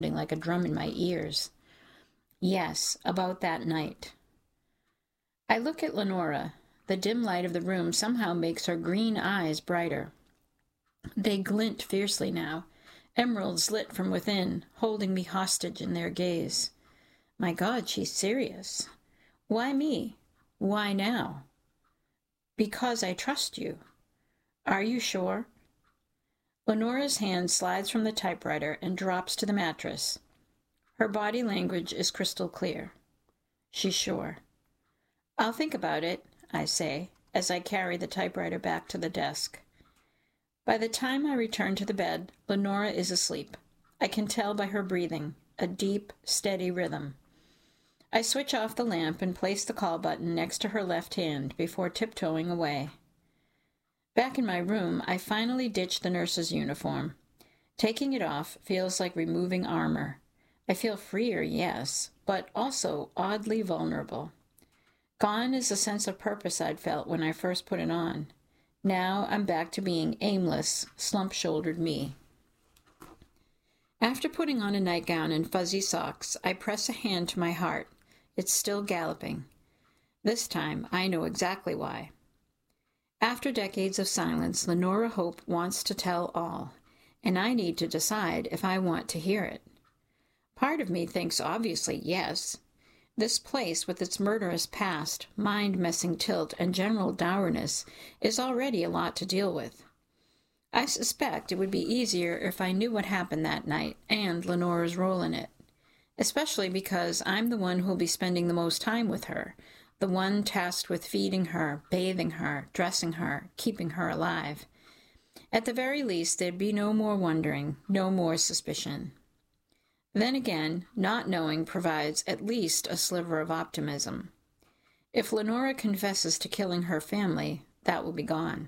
like a drum in my ears. Yes, about that night. I look at Lenora. The dim light of the room somehow makes her green eyes brighter. They glint fiercely now, emeralds lit from within, holding me hostage in their gaze. My God, she's serious. Why me? Why now? Because I trust you. Are you sure? Lenora's hand slides from the typewriter and drops to the mattress. Her body language is crystal clear. She's sure. I'll think about it, I say, as I carry the typewriter back to the desk. By the time I return to the bed, Lenora is asleep. I can tell by her breathing, a deep, steady rhythm. I switch off the lamp and place the call button next to her left hand before tiptoeing away. Back in my room, I finally ditch the nurse's uniform. Taking it off feels like removing armor. I feel freer, yes, but also oddly vulnerable. Gone is the sense of purpose I'd felt when I first put it on. Now I'm back to being aimless, slump-shouldered me. After putting on a nightgown and fuzzy socks, I press a hand to my heart. It's still galloping. This time, I know exactly why. After decades of silence, Lenora Hope wants to tell all, and I need to decide if I want to hear it. Part of me thinks obviously yes. This place, with its murderous past, mind-messing tilt, and general dourness, is already a lot to deal with. I suspect it would be easier if I knew what happened that night, and Lenora's role in it, especially because I'm the one who'll be spending the most time with her, the one tasked with feeding her, bathing her, dressing her, keeping her alive. At the very least, there'd be no more wondering, no more suspicion. Then again, not knowing provides at least a sliver of optimism. If Lenora confesses to killing her family, that will be gone.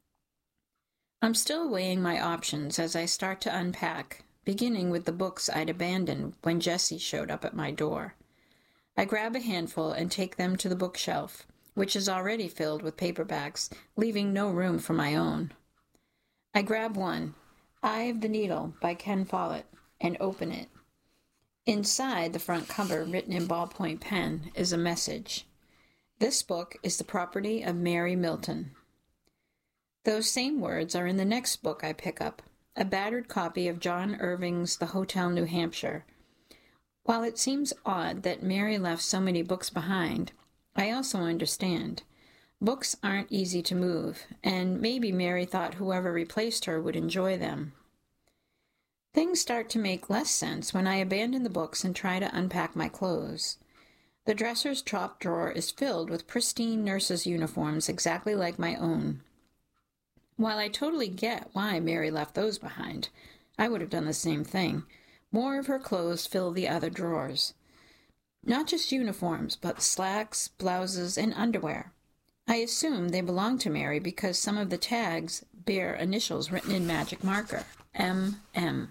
I'm still weighing my options as I start to unpack, beginning with the books I'd abandoned when Jessie showed up at my door. I grab a handful and take them to the bookshelf, which is already filled with paperbacks, leaving no room for my own. I grab one, Eye of the Needle by Ken Follett, and open it. Inside the front cover, written in ballpoint pen, is a message. This book is the property of Mary Milton. Those same words are in the next book I pick up, a battered copy of John Irving's The Hotel New Hampshire. While it seems odd that Mary left so many books behind, I also understand. Books aren't easy to move, and maybe Mary thought whoever replaced her would enjoy them. Things start to make less sense when I abandon the books and try to unpack my clothes. The dresser's top drawer is filled with pristine nurses' uniforms exactly like my own. While I totally get why Mary left those behind, I would have done the same thing. More of her clothes fill the other drawers. Not just uniforms, but slacks, blouses, and underwear. I assume they belong to Mary because some of the tags bear initials written in magic marker, M.M.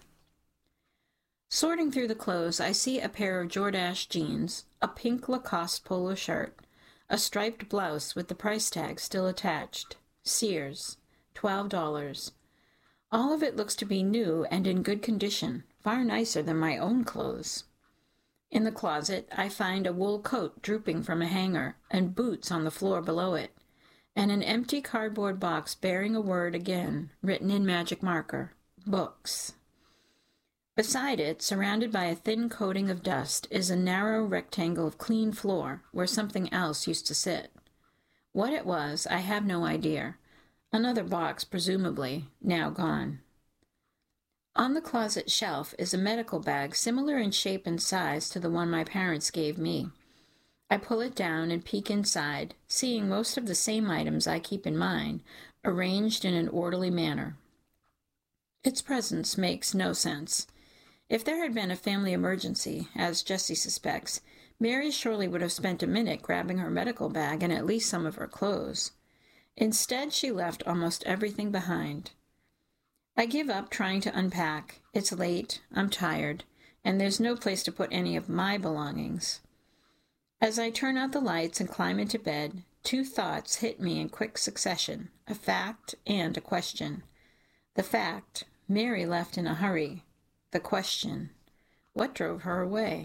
Sorting through the clothes, I see a pair of Jordache jeans, a pink Lacoste polo shirt, a striped blouse with the price tag still attached. Sears, $12. All of it looks to be new and in good condition, far nicer than my own clothes. In the closet, I find a wool coat drooping from a hanger and boots on the floor below it, and an empty cardboard box bearing a word again, written in magic marker, books. Beside it, surrounded by a thin coating of dust, is a narrow rectangle of clean floor where something else used to sit. What it was, I have no idea. Another box, presumably, now gone. On the closet shelf is a medical bag similar in shape and size to the one my parents gave me. I pull it down and peek inside, seeing most of the same items I keep in mine, arranged in an orderly manner. Its presence makes no sense. If there had been a family emergency, as Jessie suspects, Mary surely would have spent a minute grabbing her medical bag and at least some of her clothes. Instead, she left almost everything behind. I give up trying to unpack. It's late, I'm tired, and there's no place to put any of my belongings. As I turn out the lights and climb into bed, two thoughts hit me in quick succession, a fact and a question. The fact, Mary left in a hurry. The question, What drove her away?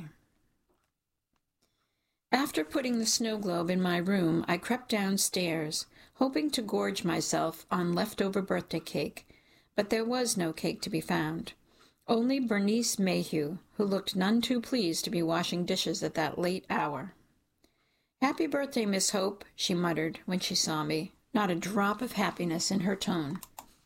After putting the snow globe in my room, I crept downstairs, hoping to gorge myself on leftover birthday cake, but there was no cake to be found. Only Bernice Mayhew, who looked none too pleased to be washing dishes at that late hour. "Happy birthday, Miss Hope," she muttered when she saw me, not a drop of happiness in her tone.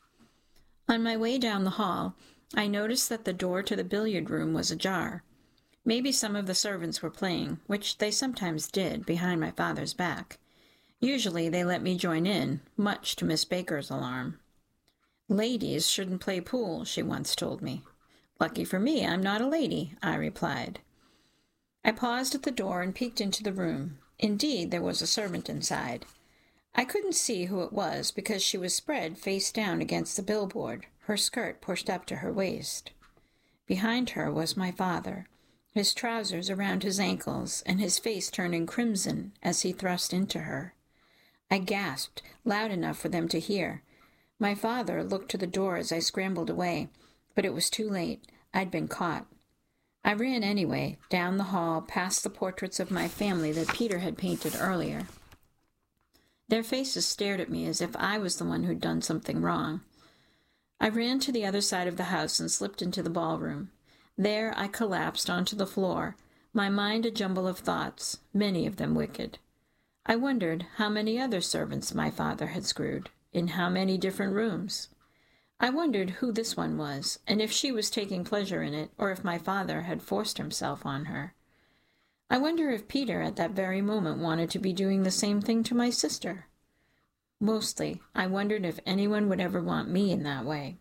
On my way down the hall, I noticed that the door to the billiard room was ajar. Maybe some of the servants were playing, which they sometimes did, behind my father's back. Usually they let me join in, much to Miss Baker's alarm. "Ladies shouldn't play pool," she once told me. "Lucky for me, I'm not a lady," I replied. I paused at the door and peeked into the room. Indeed, there was a servant inside. I couldn't see who it was because she was spread face down against the billboard, her skirt pushed up to her waist. Behind her was my father, his trousers around his ankles and his face turning crimson as he thrust into her. I gasped, loud enough for them to hear. My father looked to the door as I scrambled away, but it was too late. I'd been caught. I ran anyway, down the hall, past the portraits of my family that Peter had painted earlier. Their faces stared at me as if I was the one who'd done something wrong. I ran to the other side of the house and slipped into the ballroom. There I collapsed onto the floor, my mind a jumble of thoughts, many of them wicked. I wondered how many other servants my father had screwed, in how many different rooms. I wondered who this one was, and if she was taking pleasure in it, or if my father had forced himself on her. I wonder if Peter at that very moment wanted to be doing the same thing to my sister. Mostly, I wondered if anyone would ever want me in that way.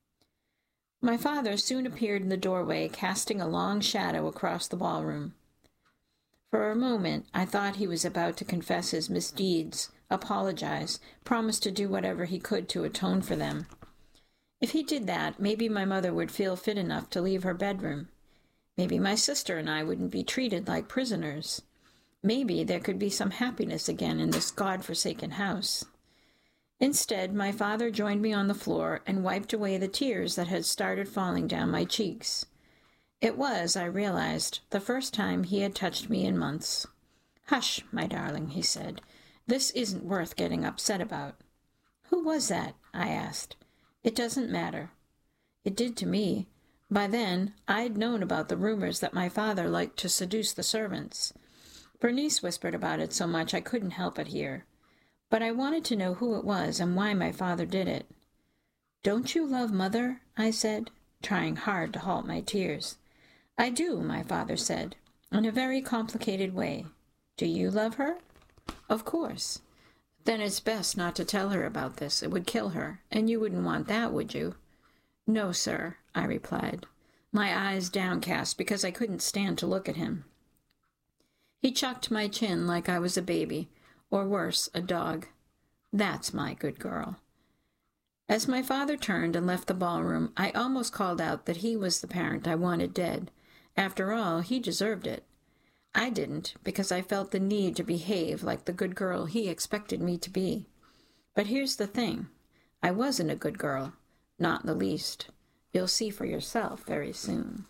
My father soon appeared in the doorway, casting a long shadow across the ballroom. For a moment, I thought he was about to confess his misdeeds, apologize, promise to do whatever he could to atone for them. If he did that, maybe my mother would feel fit enough to leave her bedroom. Maybe my sister and I wouldn't be treated like prisoners. Maybe there could be some happiness again in this God-forsaken house. Instead, my father joined me on the floor and wiped away the tears that had started falling down my cheeks. It was, I realized, the first time he had touched me in months. "Hush, my darling," he said. "This isn't worth getting upset about." "Who was that?" I asked. "It doesn't matter." It did to me. By then, I'd known about the rumors that my father liked to seduce the servants. Bernice whispered about it so much I couldn't help but hear. But I wanted to know who it was and why my father did it. "Don't you love Mother?" I said, trying hard to halt my tears. "I do," my father said, in a very complicated way. "Do you love her?" "Of course." "Then it's best not to tell her about this. It would kill her, and you wouldn't want that, would you?" "No, sir," I replied, my eyes downcast because I couldn't stand to look at him. He chucked my chin like I was a baby, or worse, a dog. "That's my good girl." As my father turned and left the ballroom, I almost called out that he was the parent I wanted dead. After all, he deserved it. I didn't, because I felt the need to behave like the good girl he expected me to be. But here's the thing. I wasn't a good girl. Not in the least. You'll see for yourself very soon.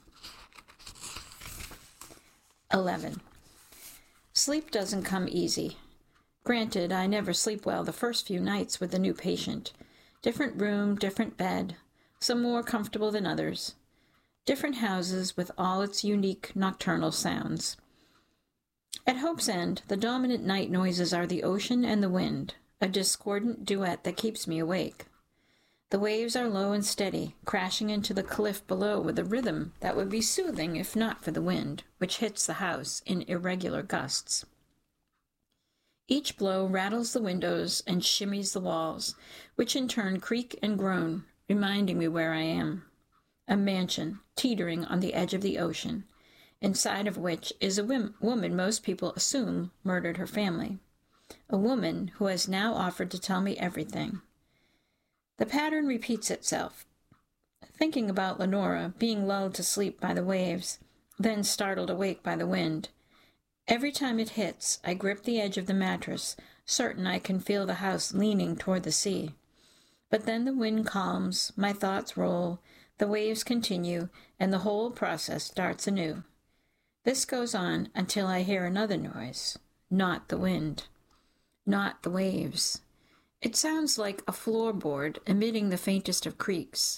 11. Sleep doesn't come easy. Granted, I never sleep well the first few nights with a new patient. Different room, different bed, some more comfortable than others. Different houses with all its unique nocturnal sounds. At Hope's End, the dominant night noises are the ocean and the wind, a discordant duet that keeps me awake. The waves are low and steady, crashing into the cliff below with a rhythm that would be soothing if not for the wind, which hits the house in irregular gusts. Each blow rattles the windows and shimmies the walls, which in turn creak and groan, reminding me where I am. A mansion, teetering on the edge of the ocean, inside of which is a woman most people assume murdered her family. A woman who has now offered to tell me everything. The pattern repeats itself. Thinking about Lenora being lulled to sleep by the waves, then startled awake by the wind. Every time it hits, I grip the edge of the mattress, certain I can feel the house leaning toward the sea. But then the wind calms, my thoughts roll, The waves continue, and the whole process starts anew. This goes on until I hear another noise. Not the wind. Not the waves. It sounds like a floorboard emitting the faintest of creaks.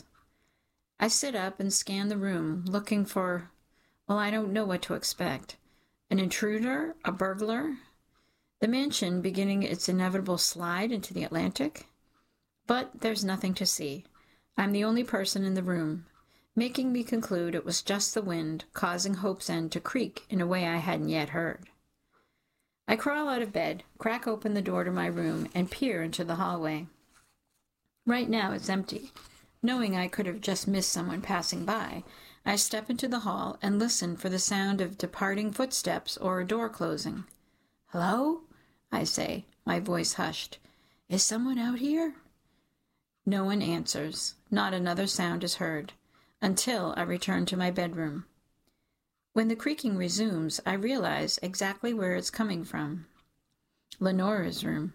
I sit up and scan the room, looking for, well, I don't know what to expect. An intruder? A burglar? The mansion beginning its inevitable slide into the Atlantic? But there's nothing to see. I'm the only person in the room, making me conclude it was just the wind causing Hope's End to creak in a way I hadn't yet heard. I crawl out of bed, crack open the door to my room, and peer into the hallway. Right now it's empty. Knowing I could have just missed someone passing by, I step into the hall and listen for the sound of departing footsteps or a door closing. "Hello?" I say, my voice hushed. "Is someone out here?" No one answers. Not another sound is heard, until I return to my bedroom. When the creaking resumes, I realize exactly where it's coming from. Lenora's room.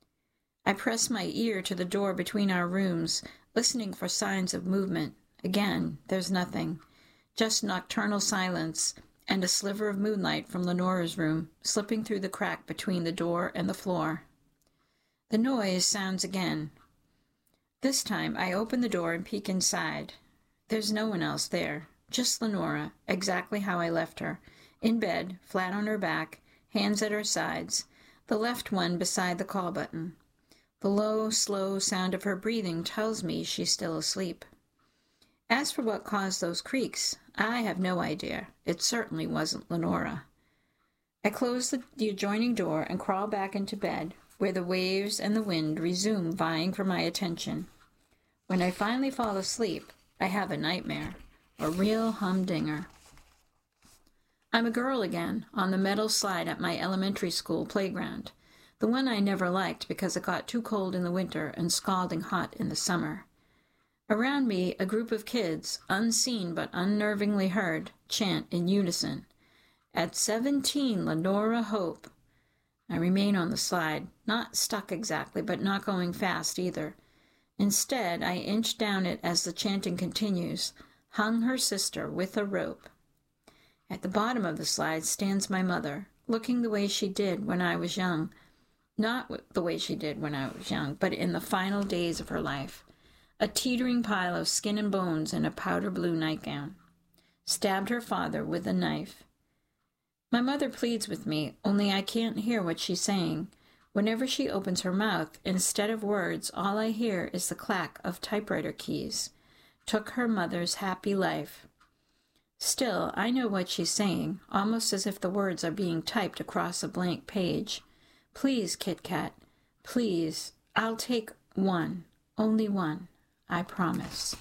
I press my ear to the door between our rooms, listening for signs of movement. Again, there's nothing. Just nocturnal silence and a sliver of moonlight from Lenora's room slipping through the crack between the door and the floor. The noise sounds again. This time I open the door and peek inside. There's no one else there, just Lenora, exactly how I left her, in bed, flat on her back, hands at her sides, the left one beside the call button. The low, slow sound of her breathing tells me she's still asleep. As for what caused those creaks, I have no idea. It certainly wasn't Lenora. I close the adjoining door and crawl back into bed, where the waves and the wind resume vying for my attention. When I finally fall asleep, I have a nightmare, a real humdinger. I'm a girl again, on the metal slide at my elementary school playground, the one I never liked because it got too cold in the winter and scalding hot in the summer. Around me, a group of kids, unseen but unnervingly heard, chant in unison, "At 17, Lenora Hope." I remain on the slide, not stuck exactly, but not going fast either. Instead, I inch down it as the chanting continues, "Hung her sister with a rope." At the bottom of the slide stands my mother, looking the way she did when I was young. Not the way she did when I was young, but in the final days of her life. A teetering pile of skin and bones in a powder blue nightgown. Stabbed her father with a knife. My mother pleads with me, only I can't hear what she's saying. Whenever she opens her mouth, instead of words, all I hear is the clack of typewriter keys. Took her mother's happy life. Still, I know what she's saying, almost as if the words are being typed across a blank page. "Please, Kit Kat, please, I'll take one, only one, I promise."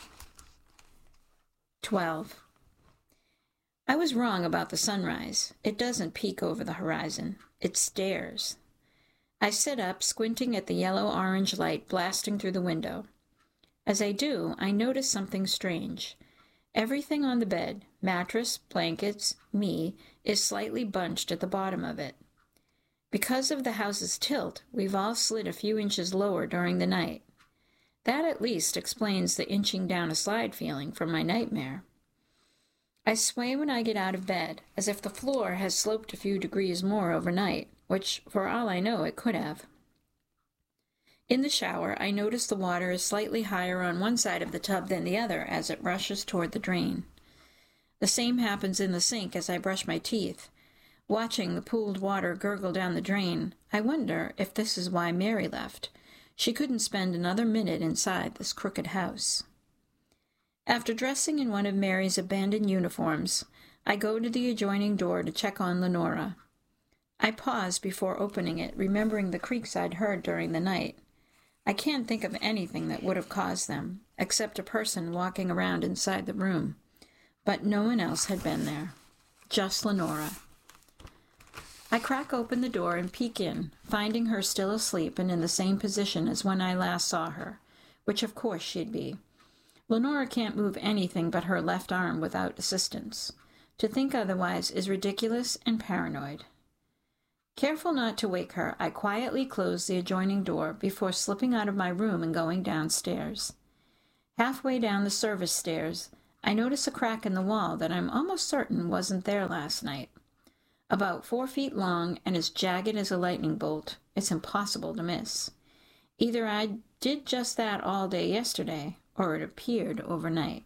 12. I was wrong about the sunrise. It doesn't peek over the horizon. It stares. I sit up, squinting at the yellow-orange light blasting through the window. As I do, I notice something strange. Everything on the bed, mattress, blankets, me, is slightly bunched at the bottom of it. Because of the house's tilt, we've all slid a few inches lower during the night. That at least explains the inching down a slide feeling from my nightmare. I sway when I get out of bed, as if the floor has sloped a few degrees more overnight, which, for all I know, it could have. In the shower, I notice the water is slightly higher on one side of the tub than the other as it rushes toward the drain. The same happens in the sink as I brush my teeth. Watching the pooled water gurgle down the drain, I wonder if this is why Mary left. She couldn't spend another minute inside this crooked house. After dressing in one of Mary's abandoned uniforms, I go to the adjoining door to check on Lenora. I pause before opening it, remembering the creaks I'd heard during the night. I can't think of anything that would have caused them, except a person walking around inside the room. But no one else had been there. Just Lenora. I crack open the door and peek in, finding her still asleep and in the same position as when I last saw her, which of course she'd be. Lenora can't move anything but her left arm without assistance. To think otherwise is ridiculous and paranoid. Careful not to wake her, I quietly close the adjoining door before slipping out of my room and going downstairs. Halfway down the service stairs, I notice a crack in the wall that I'm almost certain wasn't there last night. About 4 feet long and as jagged as a lightning bolt, it's impossible to miss. Either I did just that all day yesterday, or it appeared overnight.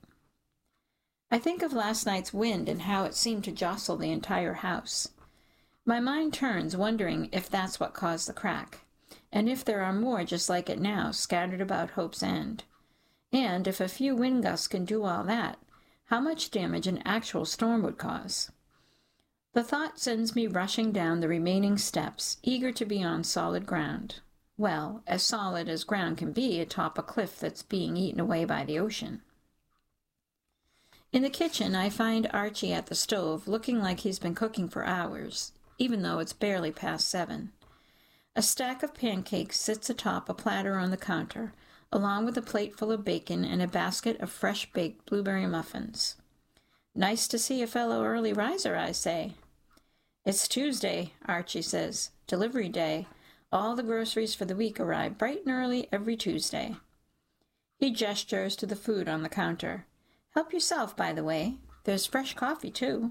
I think of last night's wind and how it seemed to jostle the entire house. My mind turns, wondering if that's what caused the crack, and if there are more just like it now scattered about Hope's End. And if a few wind gusts can do all that, how much damage an actual storm would cause. The thought sends me rushing down the remaining steps, eager to be on solid ground. Well, as solid as ground can be atop a cliff that's being eaten away by the ocean. In the kitchen, I find Archie at the stove, looking like he's been cooking for hours, even though it's barely past 7. A stack of pancakes sits atop a platter on the counter, along with a plate full of bacon and a basket of fresh-baked blueberry muffins. Nice to see a fellow early riser, I say. It's Tuesday, Archie says. Delivery day. All the groceries for the week arrive bright and early every Tuesday. He gestures to the food on the counter. Help yourself, by the way. There's fresh coffee, too.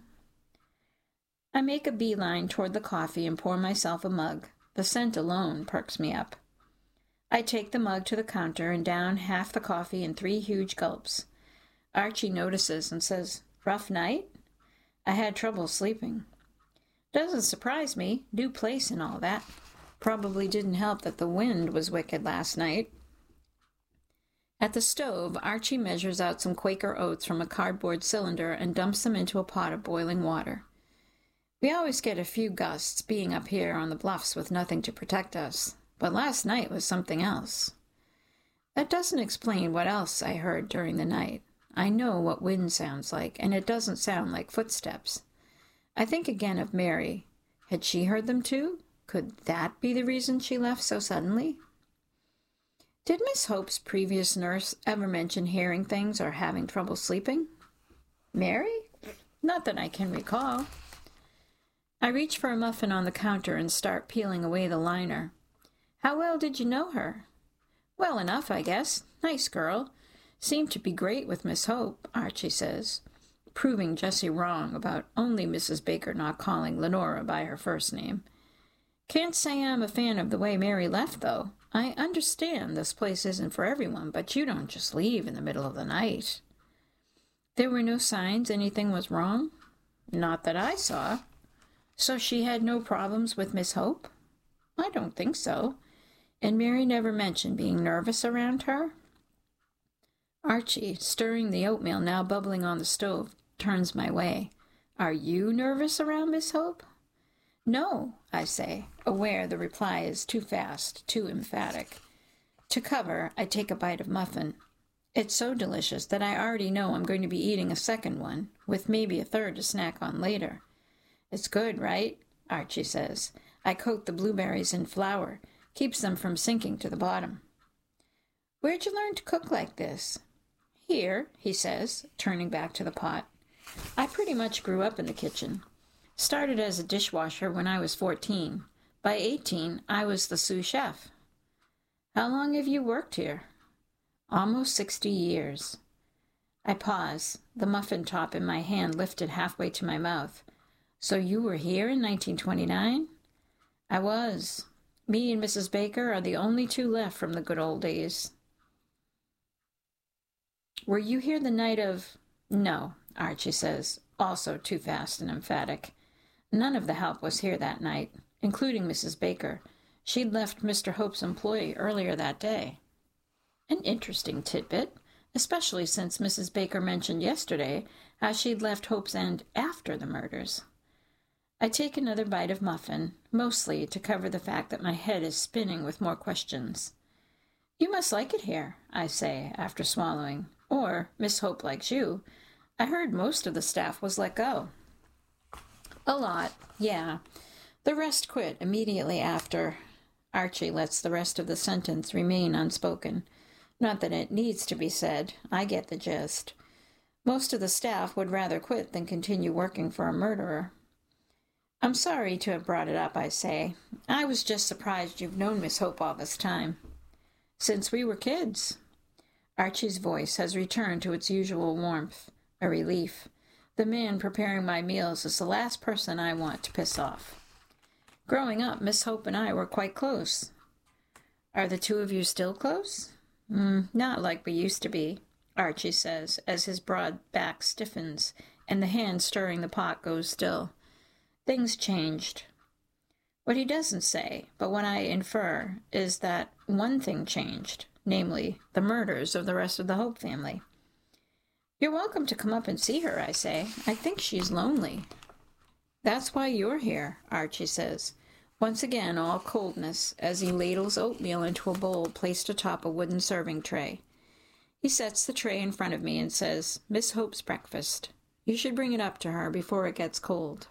I make a beeline toward the coffee and pour myself a mug. The scent alone perks me up. I take the mug to the counter and down half the coffee in 3 huge gulps. Archie notices and says, "Rough night?" I had trouble sleeping. Doesn't surprise me. New place and all that. Probably didn't help that the wind was wicked last night. At the stove, Archie measures out some Quaker oats from a cardboard cylinder and dumps them into a pot of boiling water. We always get a few gusts, being up here on the bluffs with nothing to protect us, but last night was something else. That doesn't explain what else I heard during the night. I know what wind sounds like, and it doesn't sound like footsteps. I think again of Mary. Had she heard them too? Could that be the reason she left so suddenly? Did Miss Hope's previous nurse ever mention hearing things or having trouble sleeping? Mary? Not that I can recall. I reach for a muffin on the counter and start peeling away the liner. How well did you know her? Well enough, I guess. Nice girl. Seemed to be great with Miss Hope, Archie says, proving Jessie wrong about only Mrs. Baker not calling Lenora by her first name. Can't say I'm a fan of the way Mary left, though. I understand this place isn't for everyone, but you don't just leave in the middle of the night. There were no signs anything was wrong? Not that I saw. So she had no problems with Miss Hope? I don't think so. And Mary never mentioned being nervous around her? Archie, stirring the oatmeal now bubbling on the stove, turns my way. Are you nervous around Miss Hope? No, I say, aware the reply is too fast, too emphatic. To cover, I take a bite of muffin. It's so delicious that I already know I'm going to be eating a second one, with maybe a third to snack on later. It's good, right? Archie says. I coat the blueberries in flour, keeps them from sinking to the bottom. Where'd you learn to cook like this? Here, he says, turning back to the pot. I pretty much grew up in the kitchen. Started as a dishwasher when I was 14. By 18, I was the sous chef. How long have you worked here? Almost 60 years. I pause, the muffin top in my hand lifted halfway to my mouth. So you were here in 1929? I was. Me and Mrs. Baker are the only two left from the good old days. Were you here the night of... No, Archie says, also too fast and emphatic. None of the help was here that night, including Mrs. Baker. She'd left Mr. Hope's employee earlier that day. An interesting tidbit, especially since Mrs. Baker mentioned yesterday how she'd left Hope's End after the murders. I take another bite of muffin, mostly to cover the fact that my head is spinning with more questions. You must like it here, I say, after swallowing. Or Miss Hope likes you. I heard most of the staff was let go. A lot, yeah. The rest quit immediately after. Archie lets the rest of the sentence remain unspoken. Not that it needs to be said. I get the gist. Most of the staff would rather quit than continue working for a murderer. I'm sorry to have brought it up, I say. I was just surprised you've known Miss Hope all this time. Since we were kids. Archie's voice has returned to its usual warmth, a relief. The man preparing my meals is the last person I want to piss off. Growing up, Miss Hope and I were quite close. Are the two of you still close? Not like we used to be, Archie says, as his broad back stiffens and the hand stirring the pot goes still. Things changed. What he doesn't say, but what I infer, is that one thing changed, namely, the murders of the rest of the Hope family. You're welcome to come up and see her, I say. I think she's lonely. That's why you're here, Archie says, once again all coldness, as he ladles oatmeal into a bowl placed atop a wooden serving tray. He sets the tray in front of me and says, Miss Hope's breakfast. You should bring it up to her before it gets cold.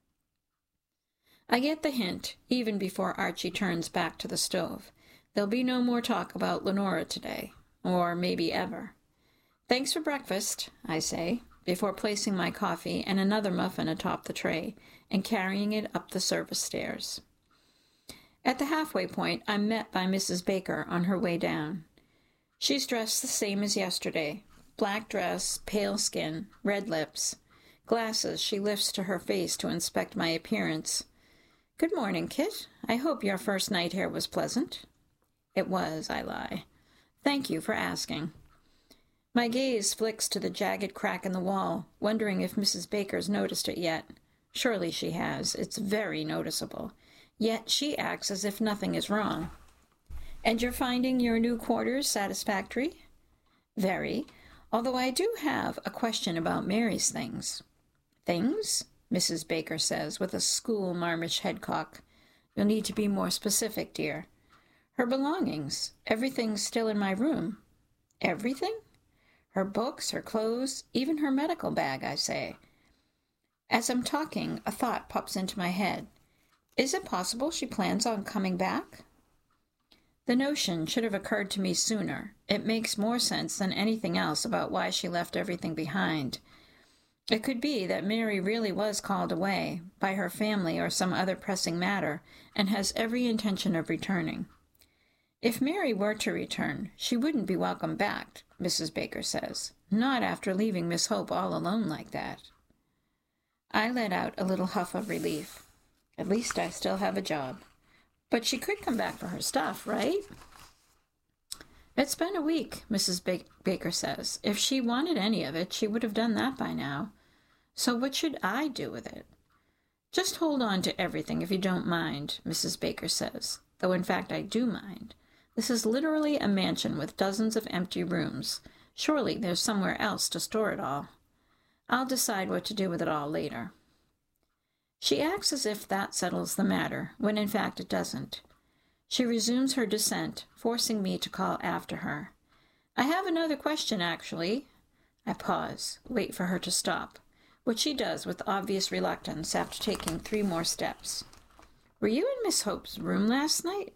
I get the hint, even before Archie turns back to the stove. There'll be no more talk about Lenora today, or maybe ever. Thanks for breakfast, I say, before placing my coffee and another muffin atop the tray and carrying it up the service stairs. At the halfway point, I'm met by Mrs. Baker on her way down. She's dressed the same as yesterday, black dress, pale skin, red lips, glasses she lifts to her face to inspect my appearance. Good morning, Kit. I hope your first night here was pleasant. It was, I lie. Thank you for asking. My gaze flicks to the jagged crack in the wall, wondering if Mrs. Baker's noticed it yet. Surely she has. It's very noticeable. Yet she acts as if nothing is wrong. And you're finding your new quarters satisfactory? Very, although I do have a question about Mary's things. Things? Mrs. Baker says, with a school-marmish headcock. You'll need to be more specific, dear. Her belongings. Everything's still in my room. Everything? Her books, her clothes, even her medical bag, I say. As I'm talking, a thought pops into my head. Is it possible she plans on coming back? The notion should have occurred to me sooner. It makes more sense than anything else about why she left everything behind. It could be that Mary really was called away by her family or some other pressing matter and has every intention of returning. If Mary were to return, she wouldn't be welcome back, Mrs. Baker says, not after leaving Miss Hope all alone like that. I let out a little huff of relief. At least I still have a job. But she could come back for her stuff, right? It's been a week, Mrs. Baker says. If she wanted any of it, she would have done that by now. So what should I do with it? Just hold on to everything if you don't mind, Mrs. Baker says, though in fact I do mind. This is literally a mansion with dozens of empty rooms. Surely there's somewhere else to store it all. I'll decide what to do with it all later. She acts as if that settles the matter, when in fact it doesn't. She resumes her descent, forcing me to call after her. I have another question, actually. I pause, wait for her to stop, which she does with obvious reluctance after taking 3 more steps. Were you in Miss Hope's room last night?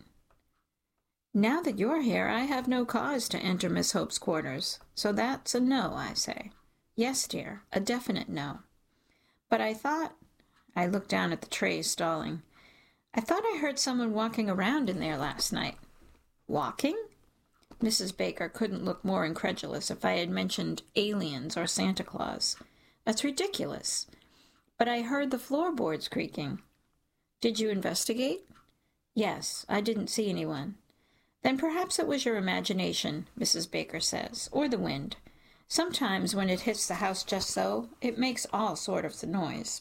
Now that you're here, I have no cause to enter Miss Hope's quarters, so that's a no, I say. Yes, dear, a definite no. But I thought... I look down at the tray, stalling. I thought I heard someone walking around in there last night. Walking? Mrs. Baker couldn't look more incredulous if I had mentioned aliens or Santa Claus. That's ridiculous. But I heard the floorboards creaking. Did you investigate? Yes, I didn't see anyone. Then perhaps it was your imagination, Mrs. Baker says, or the wind. Sometimes when it hits the house just so, it makes all sorts of noise.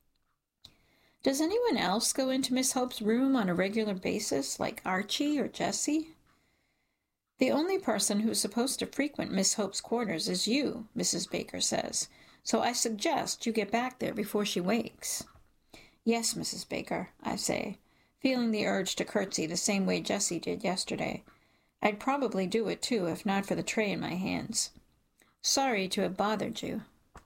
Does anyone else go into Miss Hope's room on a regular basis, like Archie or Jessie? The only person who's supposed to frequent Miss Hope's quarters is you, Mrs. Baker says, so I suggest you get back there before she wakes. Yes, Mrs. Baker, I say, feeling the urge to curtsy the same way Jessie did yesterday. I'd probably do it, too, if not for the tray in my hands. Sorry to have bothered you.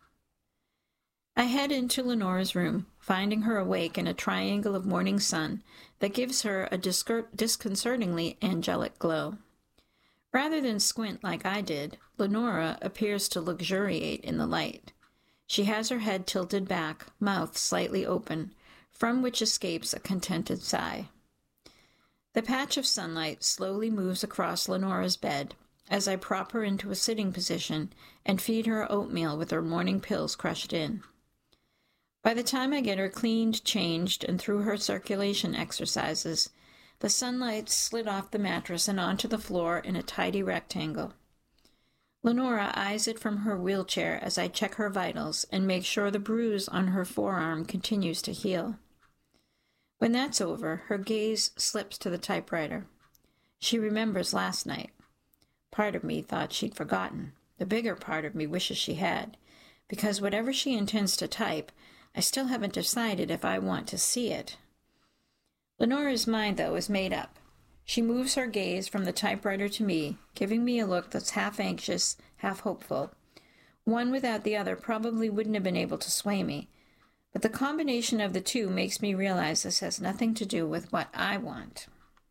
I head into Lenora's room, finding her awake in a triangle of morning sun that gives her a disconcertingly angelic glow. Rather than squint like I did, Lenora appears to luxuriate in the light. She has her head tilted back, mouth slightly open, from which escapes a contented sigh. The patch of sunlight slowly moves across Lenora's bed, as I prop her into a sitting position and feed her oatmeal with her morning pills crushed in. By the time I get her cleaned, changed, and through her circulation exercises, the sunlight slid off the mattress and onto the floor in a tidy rectangle. Lenora eyes it from her wheelchair as I check her vitals and make sure the bruise on her forearm continues to heal. When that's over, her gaze slips to the typewriter. She remembers last night. Part of me thought she'd forgotten. The bigger part of me wishes she had, because whatever she intends to type, I still haven't decided if I want to see it. Lenora's mind, though, is made up. She moves her gaze from the typewriter to me, giving me a look that's half anxious, half hopeful. One without the other probably wouldn't have been able to sway me, but the combination of the two makes me realize this has nothing to do with what I want.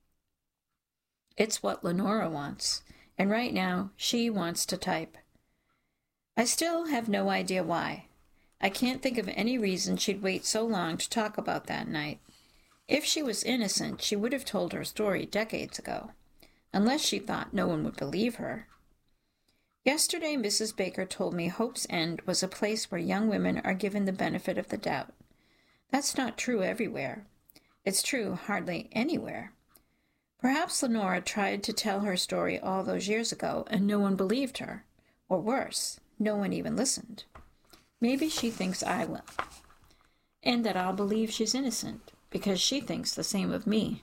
It's what Lenora wants, and right now she wants to type. I still have no idea why. I can't think of any reason she'd wait so long to talk about that night. If she was innocent, she would have told her story decades ago, unless she thought no one would believe her. Yesterday, Mrs. Baker told me Hope's End was a place where young women are given the benefit of the doubt. That's not true everywhere. It's true hardly anywhere. Perhaps Lenora tried to tell her story all those years ago, and no one believed her. Or worse, no one even listened. Maybe she thinks I will, and that I'll believe she's innocent, because she thinks the same of me.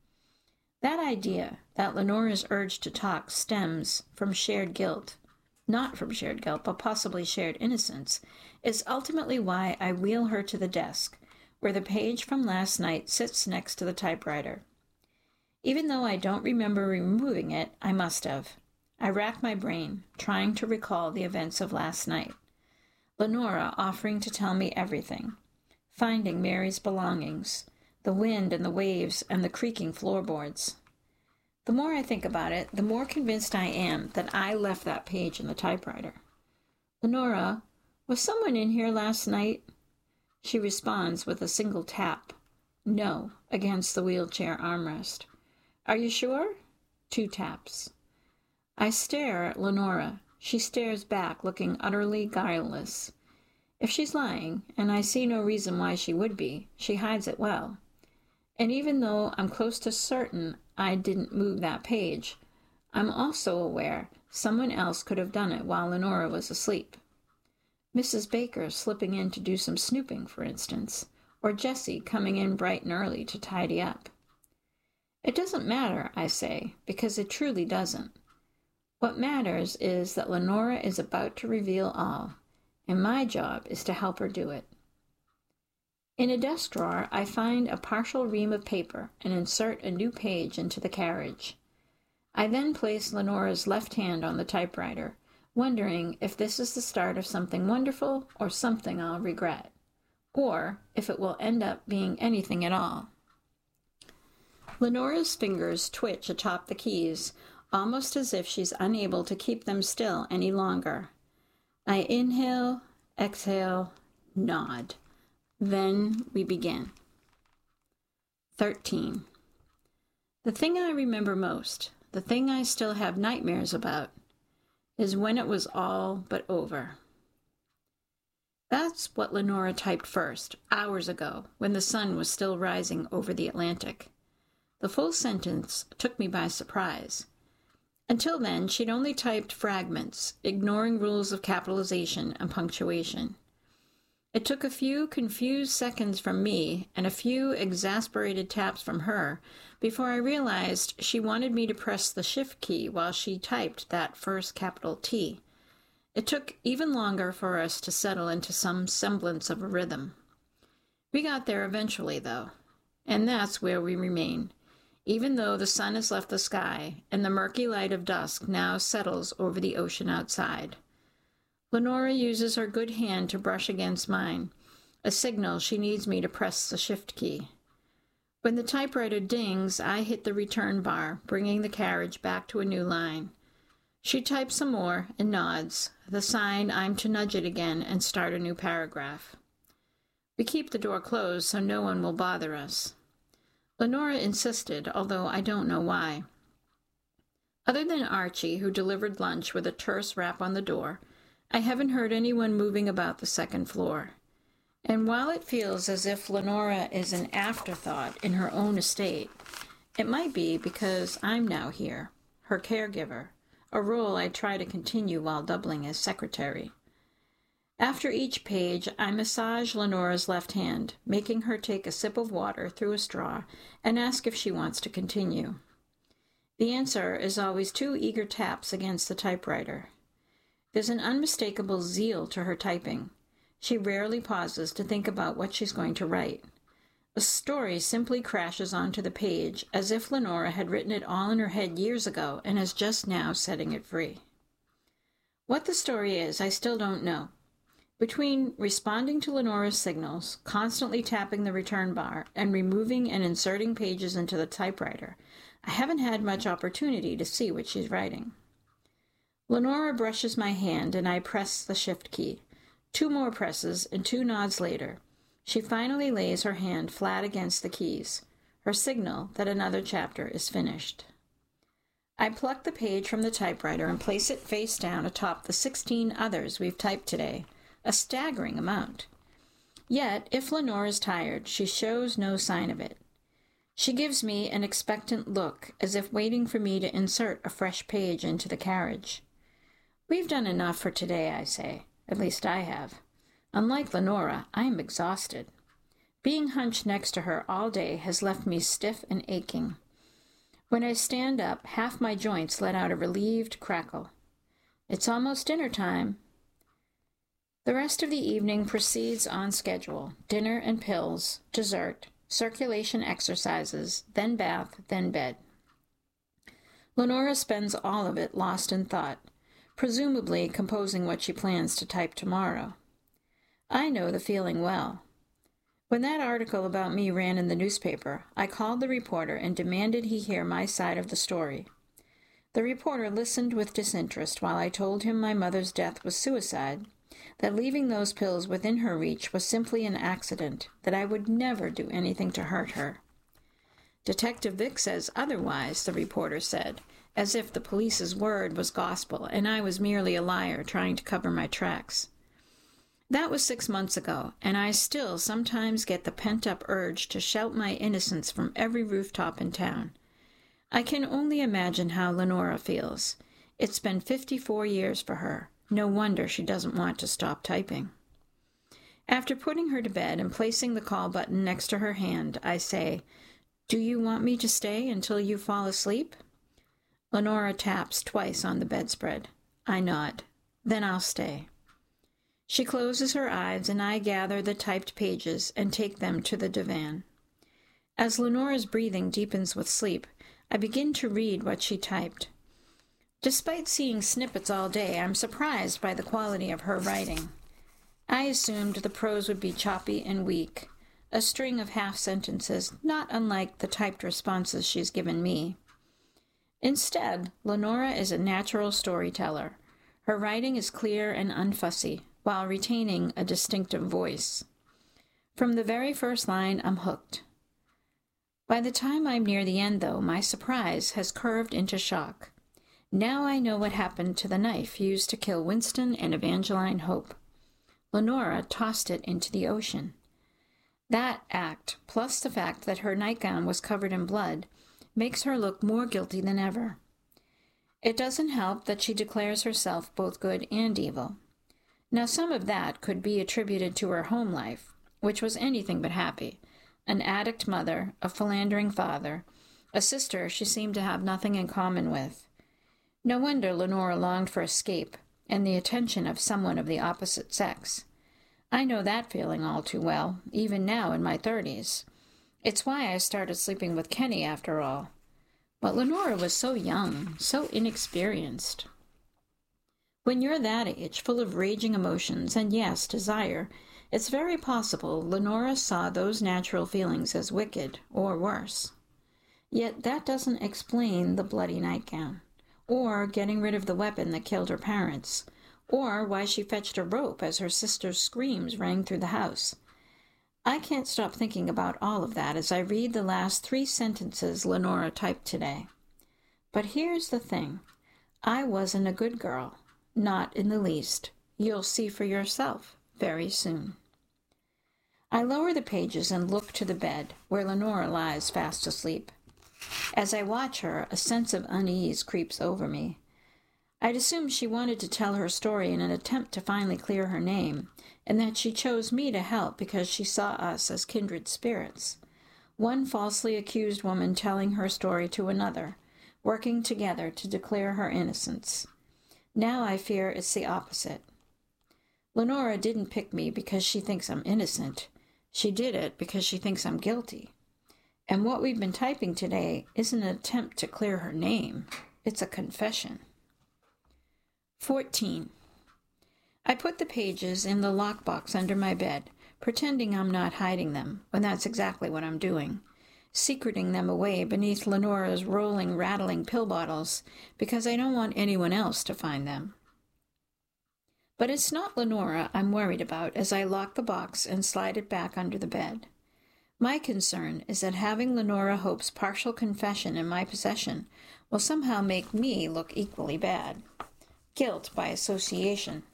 That idea, that Lenora's urge to talk, stems from shared guilt, not from shared guilt, but possibly shared innocence, is ultimately why I wheel her to the desk, where the page from last night sits next to the typewriter. Even though I don't remember removing it, I must have. I rack my brain, trying to recall the events of last night. Lenora offering to tell me everything, finding Mary's belongings, the wind and the waves and the creaking floorboards. The more I think about it, the more convinced I am that I left that page in the typewriter. Lenora, was someone in here last night? She responds with a single tap. No, against the wheelchair armrest. Are you sure? 2 taps. I stare at Lenora. She stares back, looking utterly guileless. If she's lying, and I see no reason why she would be, she hides it well. And even though I'm close to certain I didn't move that page, I'm also aware someone else could have done it while Lenora was asleep. Mrs. Baker slipping in to do some snooping, for instance, or Jessie coming in bright and early to tidy up. It doesn't matter, I say, because it truly doesn't. What matters is that Lenora is about to reveal all, and my job is to help her do it. In a desk drawer, I find a partial ream of paper and insert a new page into the carriage. I then place Lenora's left hand on the typewriter, wondering if this is the start of something wonderful or something I'll regret, or if it will end up being anything at all. Lenora's fingers twitch atop the keys, almost as if she's unable to keep them still any longer. I inhale, exhale, nod. Then we begin. 13. The thing I remember most, the thing I still have nightmares about, is when it was all but over. That's what Lenora typed first, hours ago, when the sun was still rising over the Atlantic. The full sentence took me by surprise. Until then, she'd only typed fragments, ignoring rules of capitalization and punctuation. It took a few confused seconds from me and a few exasperated taps from her before I realized she wanted me to press the Shift key while she typed that first capital T. It took even longer for us to settle into some semblance of a rhythm. We got there eventually, though, and that's where we remain, even though the sun has left the sky and the murky light of dusk now settles over the ocean outside. Lenora uses her good hand to brush against mine, a signal she needs me to press the Shift key. When the typewriter dings, I hit the return bar, bringing the carriage back to a new line. She types some more and nods, the sign I'm to nudge it again and start a new paragraph. We keep the door closed so no one will bother us. Lenora insisted, although I don't know why. Other than Archie, who delivered lunch with a terse rap on the door, I haven't heard anyone moving about the second floor. And while it feels as if Lenora is an afterthought in her own estate, it might be because I'm now here, her caregiver, a role I try to continue while doubling as secretary. After each page, I massage Lenora's left hand, making her take a sip of water through a straw and ask if she wants to continue. The answer is always 2 eager taps against the typewriter. There's an unmistakable zeal to her typing. She rarely pauses to think about what she's going to write. A story simply crashes onto the page as if Lenora had written it all in her head years ago and is just now setting it free. What the story is, I still don't know. Between responding to Lenora's signals, constantly tapping the return bar, and removing and inserting pages into the typewriter, I haven't had much opportunity to see what she's writing. Lenora brushes my hand and I press the shift key. 2 more presses and 2 nods later, she finally lays her hand flat against the keys, her signal that another chapter is finished. I pluck the page from the typewriter and place it face down atop the 16 others we've typed today, a staggering amount. Yet, if Lenora is tired, she shows no sign of it. She gives me an expectant look, as if waiting for me to insert a fresh page into the carriage. We've done enough for today, I say. At least I have. Unlike Lenora, I am exhausted. Being hunched next to her all day has left me stiff and aching. When I stand up, half my joints let out a relieved crackle. It's almost dinner time. The rest of the evening proceeds on schedule. Dinner and pills, dessert, circulation exercises, then bath, then bed. Lenora spends all of it lost in thought, presumably composing what she plans to type tomorrow. I know the feeling well. When that article about me ran in the newspaper, I called the reporter and demanded he hear my side of the story. The reporter listened with disinterest while I told him my mother's death was suicide, that leaving those pills within her reach was simply an accident, that I would never do anything to hurt her. Detective Vick says otherwise, the reporter said, as if the police's word was gospel and I was merely a liar trying to cover my tracks. That was 6 months ago, and I still sometimes get the pent-up urge to shout my innocence from every rooftop in town. I can only imagine how Lenora feels. It's been 54 years for her. No wonder she doesn't want to stop typing. After putting her to bed and placing the call button next to her hand, I say, "Do you want me to stay until you fall asleep?" Lenora taps twice on the bedspread. I nod. Then I'll stay. She closes her eyes, and I gather the typed pages and take them to the divan. As Lenora's breathing deepens with sleep, I begin to read what she typed. Despite seeing snippets all day, I'm surprised by the quality of her writing. I assumed the prose would be choppy and weak, a string of half-sentences not unlike the typed responses she's given me. Instead, Lenora is a natural storyteller. Her writing is clear and unfussy, while retaining a distinctive voice. From the very first line, I'm hooked. By the time I'm near the end, though, my surprise has curved into shock. Now I know what happened to the knife used to kill Winston and Evangeline Hope. Lenora tossed it into the ocean. That act, plus the fact that her nightgown was covered in blood, makes her look more guilty than ever. It doesn't help that she declares herself both good and evil. Now some of that could be attributed to her home life, which was anything but happy. An addict mother, a philandering father, a sister she seemed to have nothing in common with. No wonder Lenora longed for escape and the attention of someone of the opposite sex. I know that feeling all too well, even now in my 30s. It's why I started sleeping with Kenny after all. But Lenora was so young, so inexperienced. When you're that age, full of raging emotions and, yes, desire, it's very possible Lenora saw those natural feelings as wicked, or worse. Yet that doesn't explain the bloody nightgown, or getting rid of the weapon that killed her parents, or why she fetched a rope as her sister's screams rang through the house. I can't stop thinking about all of that as I read the last 3 sentences Lenora typed today. But here's the thing. I wasn't a good girl. Not in the least. You'll see for yourself very soon. I lower the pages and look to the bed, where Lenora lies fast asleep. As I watch her, a sense of unease creeps over me. I'd assumed she wanted to tell her story in an attempt to finally clear her name, and that she chose me to help because she saw us as kindred spirits. One falsely accused woman telling her story to another, working together to declare her innocence. Now I fear it's the opposite. Lenora didn't pick me because she thinks I'm innocent. She did it because she thinks I'm guilty. And what we've been typing today isn't an attempt to clear her name. It's a confession. 14. I put the pages in the lockbox under my bed, pretending I'm not hiding them, when that's exactly what I'm doing, secreting them away beneath Lenora's rolling, rattling pill bottles, because I don't want anyone else to find them. But it's not Lenora I'm worried about as I lock the box and slide it back under the bed. My concern is that having Lenora Hope's partial confession in my possession will somehow make me look equally bad. Guilt by association.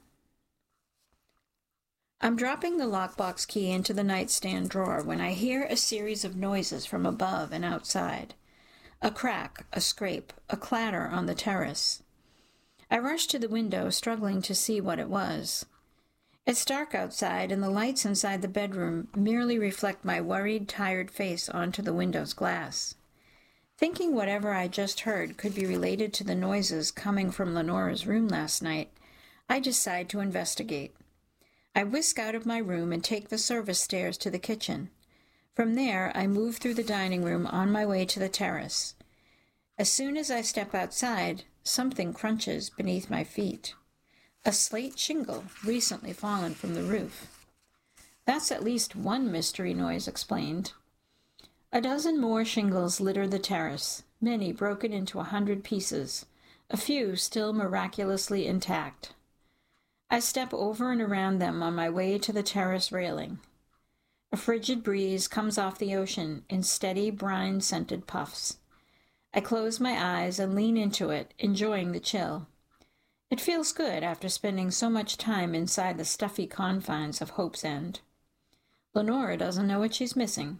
I'm dropping the lockbox key into the nightstand drawer when I hear a series of noises from above and outside. A crack, a scrape, a clatter on the terrace. I rush to the window, struggling to see what it was. It's dark outside, and the lights inside the bedroom merely reflect my worried, tired face onto the window's glass. Thinking whatever I just heard could be related to the noises coming from Lenora's room last night, I decide to investigate. I whisk out of my room and take the service stairs to the kitchen. From there, I move through the dining room on my way to the terrace. As soon as I step outside, something crunches beneath my feet. A slate shingle recently fallen from the roof. That's at least one mystery noise explained. A dozen more shingles litter the terrace, many broken into 100 pieces, a few still miraculously intact. I step over and around them on my way to the terrace railing. A frigid breeze comes off the ocean in steady, brine-scented puffs. I close my eyes and lean into it, enjoying the chill. It feels good after spending so much time inside the stuffy confines of Hope's End. Lenora doesn't know what she's missing.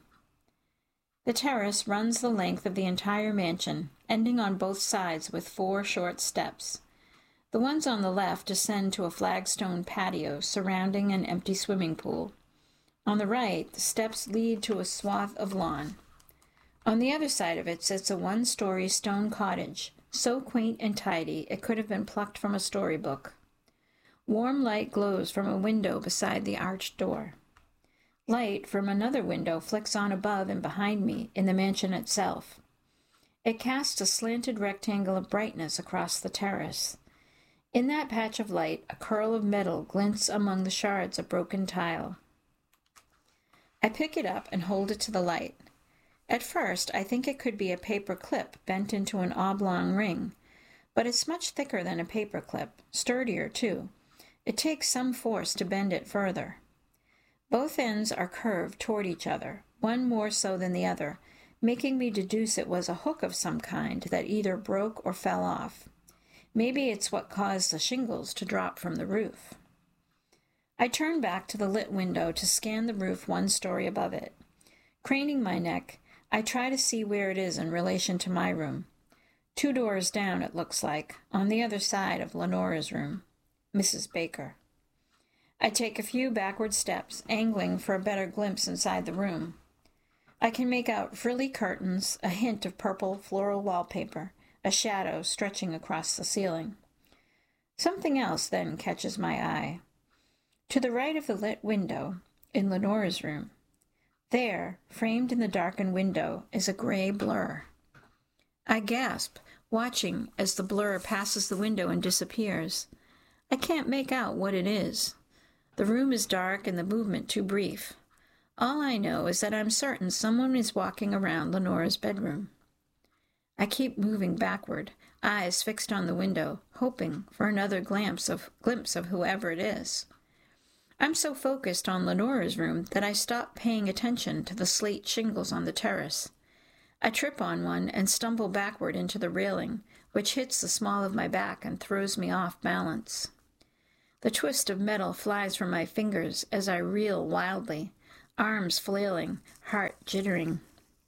The terrace runs the length of the entire mansion, ending on both sides with 4 short steps. The ones on the left descend to a flagstone patio surrounding an empty swimming pool. On the right, the steps lead to a swath of lawn. On the other side of it sits a 1-story stone cottage, so quaint and tidy it could have been plucked from a storybook. Warm light glows from a window beside the arched door. Light from another window flicks on above and behind me in the mansion itself. It casts a slanted rectangle of brightness across the terrace. In that patch of light, a curl of metal glints among the shards of broken tile. I pick it up and hold it to the light. At first, I think it could be a paper clip bent into an oblong ring, but it's much thicker than a paper clip, sturdier too. It takes some force to bend it further. Both ends are curved toward each other, one more so than the other, making me deduce it was a hook of some kind that either broke or fell off. Maybe it's what caused the shingles to drop from the roof. I turn back to the lit window to scan the roof 1 story above it. Craning my neck, I try to see where it is in relation to my room. 2 doors down, it looks like, on the other side of Lenora's room. Mrs. Baker. I take a few backward steps, angling for a better glimpse inside the room. I can make out frilly curtains, a hint of purple floral wallpaper, a shadow stretching across the ceiling. Something else then catches my eye. To the right of the lit window, in Lenora's room, there, framed in the darkened window, is a gray blur. I gasp, watching as the blur passes the window and disappears. I can't make out what it is. The room is dark and the movement too brief. All I know is that I'm certain someone is walking around Lenora's bedroom. I keep moving backward, eyes fixed on the window, hoping for another glimpse of whoever it is. I'm so focused on Lenora's room that I stop paying attention to the slate shingles on the terrace. I trip on one and stumble backward into the railing, which hits the small of my back and throws me off balance. The twist of metal flies from my fingers as I reel wildly, arms flailing, heart jittering.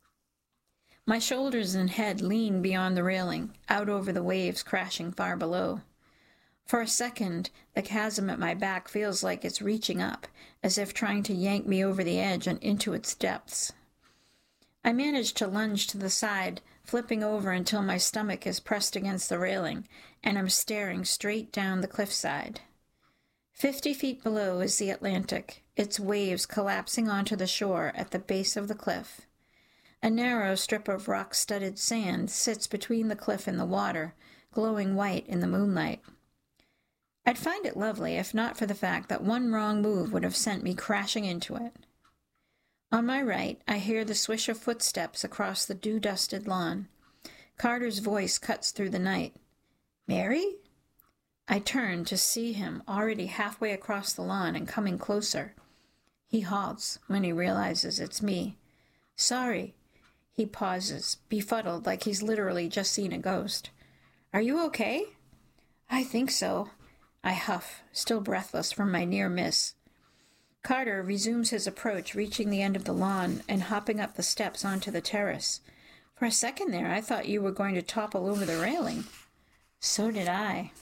My shoulders and head lean beyond the railing, out over the waves crashing far below. For a second, the chasm at my back feels like it's reaching up, as if trying to yank me over the edge and into its depths. I manage to lunge to the side, flipping over until my stomach is pressed against the railing, and I'm staring straight down the cliffside. 50 feet below is the Atlantic, its waves collapsing onto the shore at the base of the cliff. A narrow strip of rock-studded sand sits between the cliff and the water, glowing white in the moonlight. I'd find it lovely if not for the fact that one wrong move would have sent me crashing into it. On my right, I hear the swish of footsteps across the dew-dusted lawn. Carter's voice cuts through the night. "Mary?" I turn to see him already halfway across the lawn and coming closer. He halts when he realizes it's me. "Sorry." He pauses, befuddled like he's literally just seen a ghost. "Are you okay?" "I think so." I huff, still breathless from my near miss. Carter resumes his approach, reaching the end of the lawn and hopping up the steps onto the terrace. "For a second there, I thought you were going to topple over the railing." "So did I."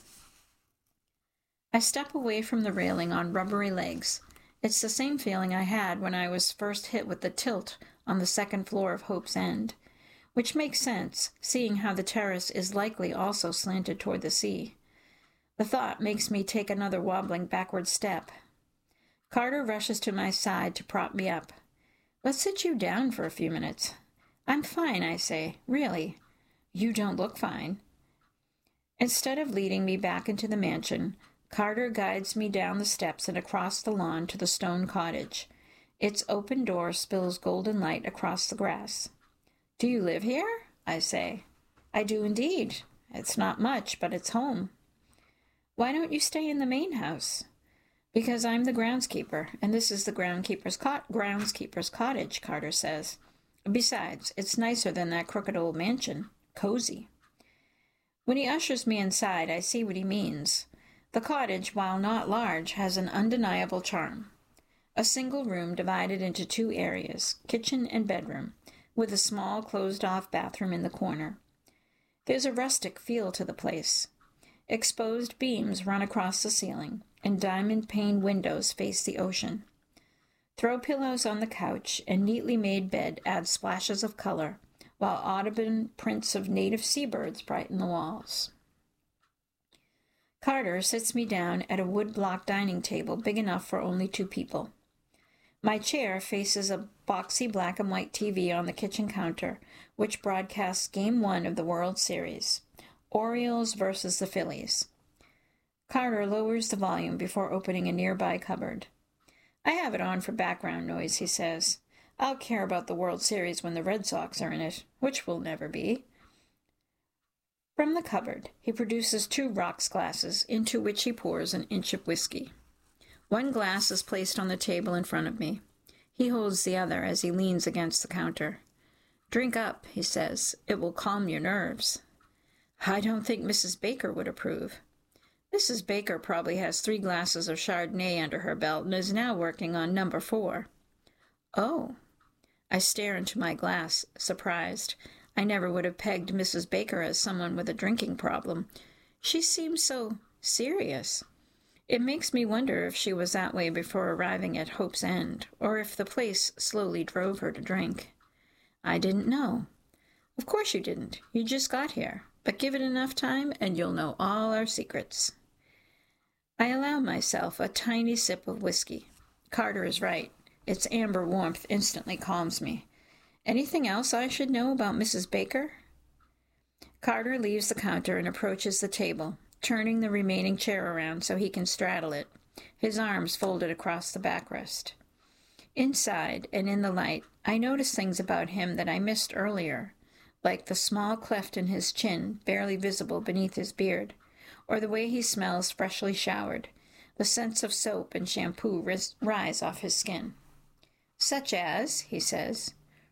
I step away from the railing on rubbery legs. It's the same feeling I had when I was first hit with the tilt on the second floor of Hope's End, which makes sense, seeing how the terrace is likely also slanted toward the sea. The thought makes me take another wobbling backward step. Carter rushes to my side to prop me up. "Let's sit you down for a few minutes." "I'm fine," I say. "Really." "You don't look fine." Instead of leading me back into the mansion, Carter guides me down the steps and across the lawn to the stone cottage. Its open door spills golden light across the grass. "Do you live here?" I say. "I do indeed. It's not much, but it's home." "Why don't you stay in the main house?" "Because I'm the groundskeeper, and this is the groundskeeper's cottage," Carter says. "Besides, it's nicer than that crooked old mansion. Cozy." When he ushers me inside, I see what he means. The cottage, while not large, has an undeniable charm. A single room divided into 2 areas, kitchen and bedroom, with a small closed-off bathroom in the corner. There's a rustic feel to the place. Exposed beams run across the ceiling, and diamond-paned windows face the ocean. Throw pillows on the couch and neatly made bed add splashes of color, while Audubon prints of native seabirds brighten the walls. Carter sits me down at a wood-block dining table big enough for only 2 people. My chair faces a boxy black and white TV on the kitchen counter, which broadcasts Game 1 of the World Series, Orioles versus the Phillies. Carter lowers the volume before opening a nearby cupboard. "I have it on for background noise," he says. "I'll care about the World Series when the Red Sox are in it, which will never be." From the cupboard, he produces 2 rocks glasses, into which he pours an inch of whiskey. One glass is placed on the table in front of me. He holds the other as he leans against the counter. "Drink up," he says. "It will calm your nerves." "I don't think Mrs. Baker would approve." "Mrs. Baker probably has 3 glasses of Chardonnay under her belt and is now working on number 4. "Oh." I stare into my glass, surprised. I never would have pegged Mrs. Baker as someone with a drinking problem. She seems so serious. It makes me wonder if she was that way before arriving at Hope's End, or if the place slowly drove her to drink. "I didn't know." "Of course you didn't. You just got here. But give it enough time, and you'll know all our secrets." I allow myself a tiny sip of whiskey. Carter is right. Its amber warmth instantly calms me. "Anything else I should know about Mrs. Baker?" Carter leaves the counter and approaches the table, turning the remaining chair around so he can straddle it, his arms folded across the backrest. Inside, and in the light, I notice things about him that I missed earlier, like the small cleft in his chin, barely visible beneath his beard, or the way he smells freshly showered. The scents of soap and shampoo rise off his skin. "Such as," he says.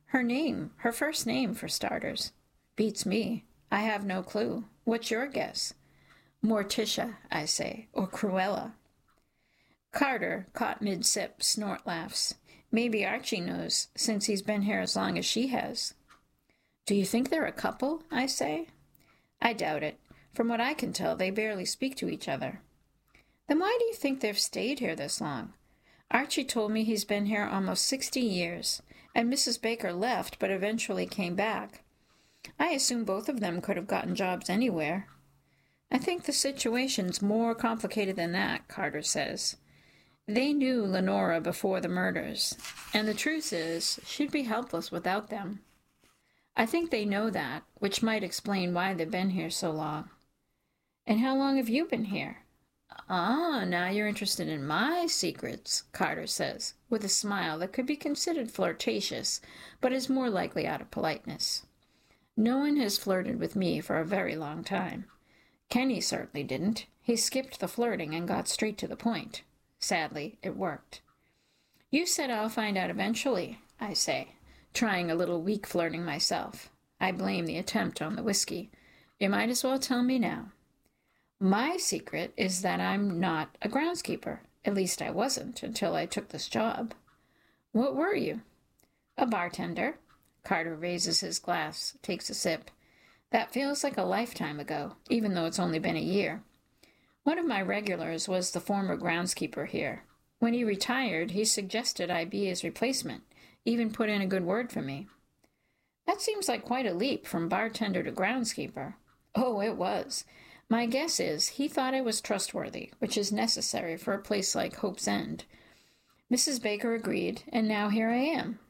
Her first name, for starters. Beats me. I have no clue. What's your guess? Morticia, I say, or Cruella. Carter, caught mid-sip, snort laughs. Maybe Archie knows, since he's been here as long as she has. Do you think they're a couple? I say. I doubt it. From what I can tell, they barely speak to each other. Then why do you think they've stayed here this long? Archie told me he's been here almost 60 years, and Mrs. Baker left but eventually came back. I assume both of them could have gotten jobs anywhere. I think the situation's more complicated than that, Carter says. They knew Lenora before the murders, and the truth is, she'd be helpless without them. I think they know that, which might explain why they've been here so long. And how long have you been here? Ah, now you're interested in my secrets, Carter says, with a smile that could be considered flirtatious, but is more likely out of politeness. No one has flirted with me for a very long time. Kenny certainly didn't. He skipped the flirting and got straight to the point. Sadly, it worked. You said I'll find out eventually, I say, trying a little weak flirting myself. I blame the attempt on the whiskey. You might as well tell me now. My secret is that I'm not a groundskeeper. At least I wasn't until I took this job. What were you? A bartender. Carter raises his glass, takes a sip. That feels like a lifetime ago, even though it's only been a year. One of my regulars was the former groundskeeper here. When he retired, he suggested I be his replacement, even put in a good word for me. That seems like quite a leap from bartender to groundskeeper. Oh, it was. My guess is he thought I was trustworthy, which is necessary for a place like Hope's End. Mrs. Baker agreed, and now here I am.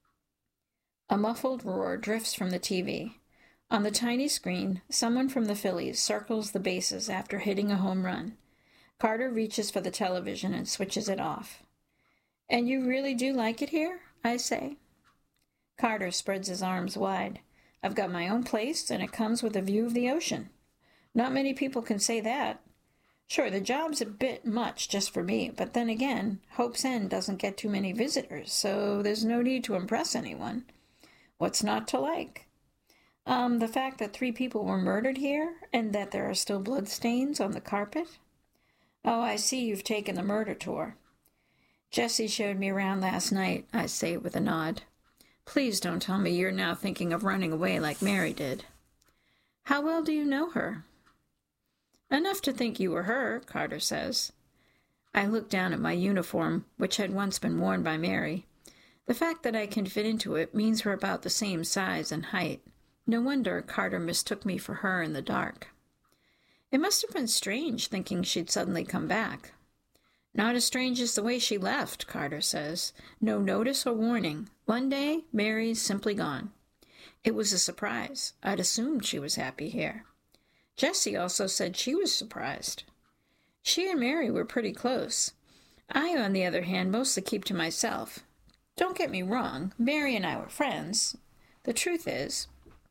A muffled roar drifts from the TV. On the tiny screen, someone from the Phillies circles the bases after hitting a home run. Carter reaches for the television and switches it off. And you really do like it here? I say. Carter spreads his arms wide. I've got my own place, and it comes with a view of the ocean. Not many people can say that. Sure, the job's a bit much just for me, but then again, Hope's End doesn't get too many visitors, so there's no need to impress anyone. What's not to like? The fact that 3 people were murdered here, and that there are still bloodstains on the carpet? Oh, I see you've taken the murder tour. Jessie showed me around last night, I say with a nod. Please don't tell me you're now thinking of running away like Mary did. How well do you know her? Enough to think you were her, Carter says. I look down at my uniform, which had once been worn by Mary. The fact that I can fit into it means we're about the same size and height. No wonder Carter mistook me for her in the dark. It must have been strange thinking she'd suddenly come back. Not as strange as the way she left, Carter says. No notice or warning. One day, Mary's simply gone. It was a surprise. I'd assumed she was happy here. Jessie also said she was surprised. She and Mary were pretty close. I, on the other hand, mostly keep to myself. Don't get me wrong, Mary and I were friends. The truth is,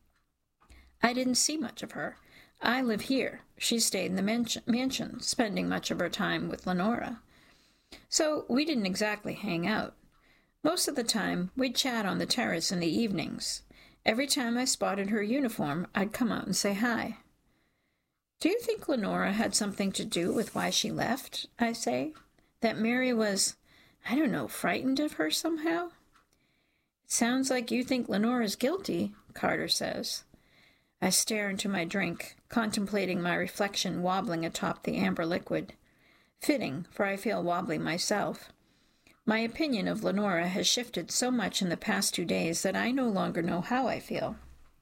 I didn't see much of her. I live here. She stayed in the mansion, spending much of her time with Lenora. So we didn't exactly hang out. Most of the time, we'd chat on the terrace in the evenings. Every time I spotted her uniform, I'd come out and say hi. Do you think Lenora had something to do with why she left? I say. That Mary was, I don't know, frightened of her somehow? It sounds like you think Lenora's guilty, Carter says. I stare into my drink, contemplating my reflection wobbling atop the amber liquid. Fitting, for I feel wobbly myself. My opinion of Lenora has shifted so much in the past 2 days that I no longer know how I feel.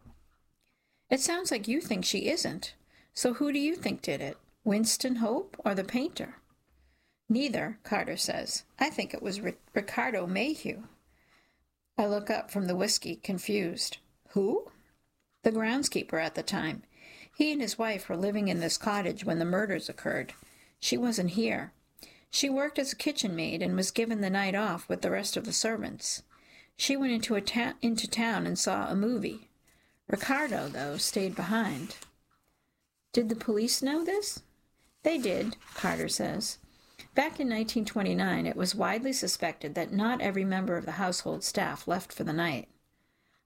It sounds like you think she isn't. So who do you think did it? Winston Hope or the painter? Neither, Carter says. I think it was Ricardo Mayhew. I look up from the whiskey, confused. Who? The groundskeeper at the time. He and his wife were living in this cottage when the murders occurred. She wasn't here. She worked as a kitchen maid and was given the night off with the rest of the servants. She went into town and saw a movie. Ricardo, though, stayed behind. Did the police know this? They did, Carter says. Back in 1929, it was widely suspected that not every member of the household staff left for the night.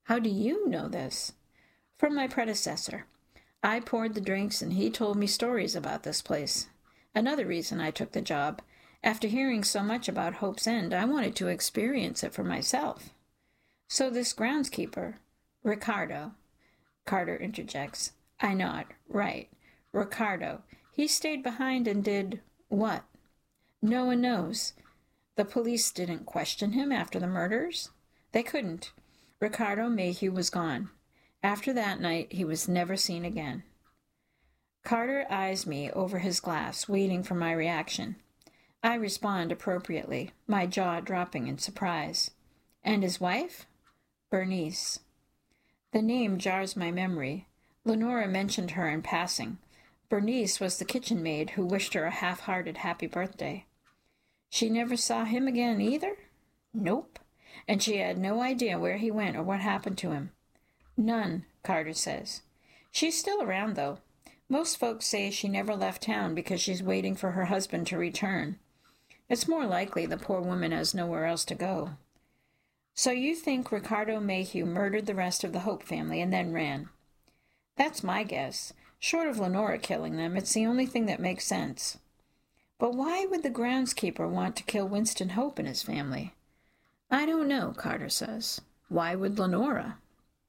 How do you know this? From my predecessor. I poured the drinks and he told me stories about this place. Another reason I took the job. After hearing so much about Hope's End, I wanted to experience it for myself. So this groundskeeper, Ricardo, Carter interjects. I nod. Right. Ricardo. He stayed behind and did what? No one knows. The police didn't question him after the murders? They couldn't. Ricardo Mayhew was gone. After that night, he was never seen again. Carter eyes me over his glass, waiting for my reaction. I respond appropriately, my jaw dropping in surprise. And his wife? Bernice. The name jars my memory. Lenora mentioned her in passing. Bernice was the kitchen maid who wished her a half-hearted happy birthday. She never saw him again either? Nope. And she had no idea where he went or what happened to him. None, Carter says. She's still around, though. Most folks say she never left town because she's waiting for her husband to return. It's more likely the poor woman has nowhere else to go. So you think Ricardo Mayhew murdered the rest of the Hope family and then ran? That's my guess. Short of Lenora killing them, it's the only thing that makes sense. But why would the groundskeeper want to kill Winston Hope and his family? I don't know, Carter says. Why would Lenora?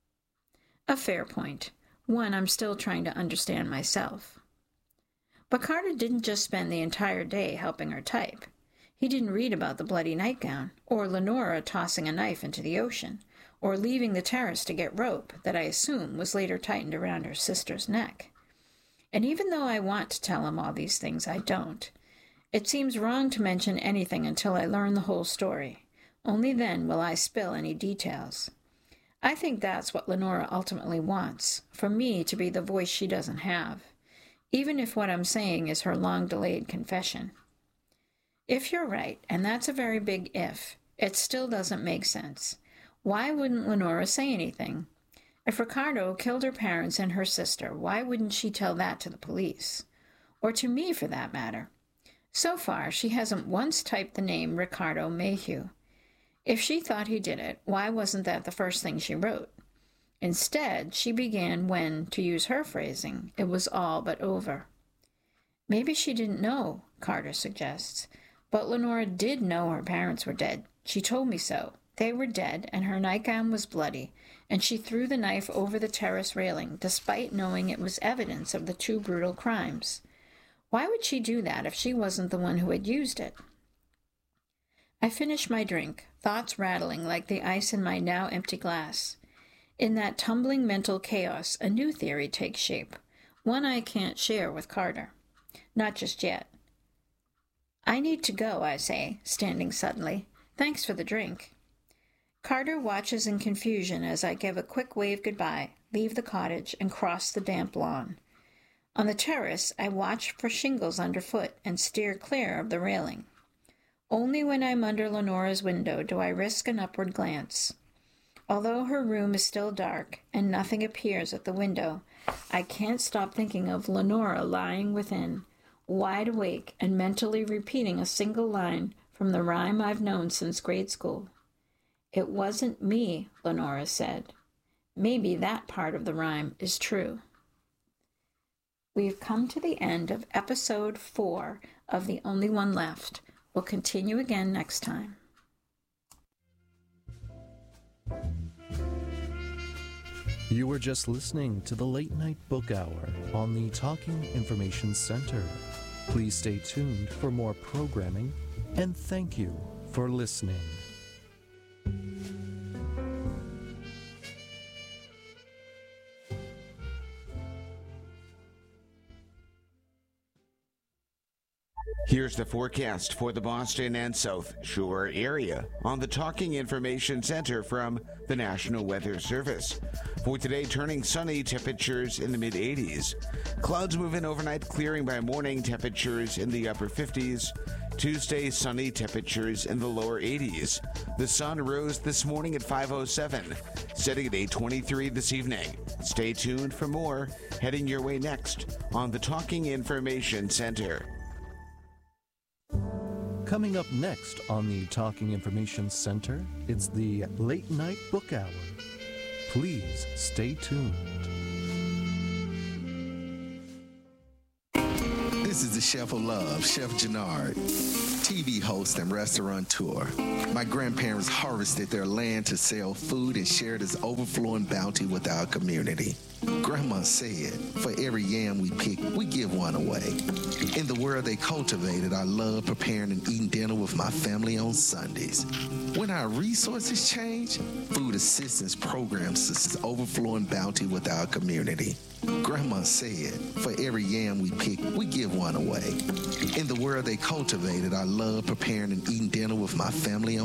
A fair point. One I'm still trying to understand myself. But Carter didn't just spend the entire day helping her type. He didn't read about the bloody nightgown, or Lenora tossing a knife into the ocean, or leaving the terrace to get rope that I assume was later tightened around her sister's neck. And even though I want to tell him all these things, I don't. It seems wrong to mention anything until I learn the whole story. Only then will I spill any details. I think that's what Lenora ultimately wants, for me to be the voice she doesn't have, even if what I'm saying is her long-delayed confession. If you're right, and that's a very big if, it still doesn't make sense. Why wouldn't Lenora say anything? If Ricardo killed her parents and her sister, why wouldn't she tell that to the police? Or to me, for that matter. So far, she hasn't once typed the name Ricardo Mayhew. If she thought he did it, why wasn't that the first thing she wrote? Instead, she began when, to use her phrasing, it was all but over. Maybe she didn't know, Carter suggests. But Lenora did know her parents were dead. She told me so. They were dead, and her nightgown was bloody, and she threw the knife over the terrace railing, despite knowing it was evidence of the two brutal crimes. Why would she do that if she wasn't the one who had used it? I finish my drink, thoughts rattling like the ice in my now empty glass. In that tumbling mental chaos, a new theory takes shape, one I can't share with Carter. Not just yet. I need to go, I say, standing suddenly. Thanks for the drink. Carter watches in confusion as I give a quick wave goodbye, leave the cottage, and cross the damp lawn. On the terrace, I watch for shingles underfoot and steer clear of the railing. Only when I'm under Lenora's window do I risk an upward glance. Although her room is still dark and nothing appears at the window, I can't stop thinking of Lenora lying within, wide awake and mentally repeating a single line from the rhyme I've known since grade school. It wasn't me, Lenora said. Maybe that part of the rhyme is true. We've come to the end of episode 4 of The Only One Left. We'll continue again next time. You were just listening to the Late Night Book Hour on the Talking Information Center. Please stay tuned for more programming, and thank you for listening. Here's the forecast for the Boston and South Shore area on the Talking Information Center from the National Weather Service. For today, turning sunny, temperatures in the mid-80s. Clouds move in overnight, clearing by morning, temperatures in the upper 50s. Tuesday, sunny, temperatures in the lower 80s. The sun rose this morning at 5:07, setting at 8:23 this evening. Stay tuned for more, heading your way next on the Talking Information Center. Coming up next on the Talking Information Center, it's the Late Night Book Hour. Please stay tuned. This is the Chef of Love, Chef Jannard, TV host and restaurateur. My grandparents harvested their land to sell food and share this overflowing bounty with our community. Grandma said, for every yam we pick, we give one away. In the world they cultivated, I love preparing and eating dinner with my family on Sundays. When our resources change, food assistance programs this overflowing bounty with our community. Grandma said, for every yam we pick, we give one away. In the world they cultivated, I love preparing and eating dinner with my family on